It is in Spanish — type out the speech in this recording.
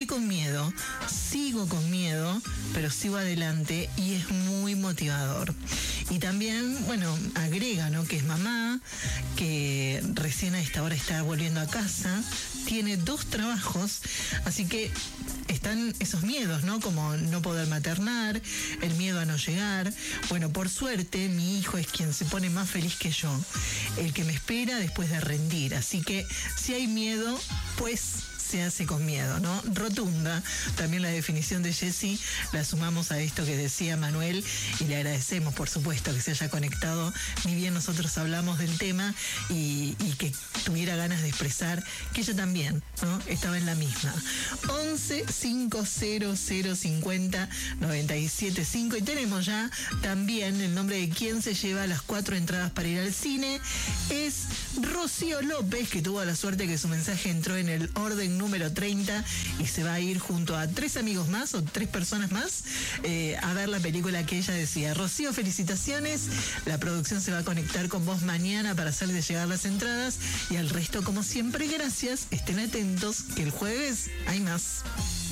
con miedo, sigo con miedo, pero sigo adelante y es muy motivador. Y también, bueno, agrega, ¿no?, que es mamá, que recién a esta hora está volviendo a casa, tiene 2 trabajos, así que están esos miedos, ¿no? Como no poder maternar, el miedo a no llegar. Bueno, por suerte, mi hijo es quien se pone más feliz que yo, el que me espera después de rendir. Así que si hay miedo, pues se hace con miedo, ¿no? Rotunda. También la definición de Jessy la sumamos a esto que decía Manuel y le agradecemos, por supuesto, que se haya conectado. Ni bien nosotros hablamos del tema y que tuviera ganas de expresar que ella también, ¿no?, estaba en la misma. 11 500 50 97 5 y tenemos ya también el nombre de quien se lleva las 4 entradas para ir al cine. Es Rocío López, que tuvo la suerte que su mensaje entró en el orden número 30 y se va a ir junto a 3 amigos más o 3 personas más a ver la película que ella decía. Rocío, felicitaciones. La producción se va a conectar con vos mañana para hacerle llegar las entradas y al resto, como siempre, gracias. Estén atentos que el jueves hay más.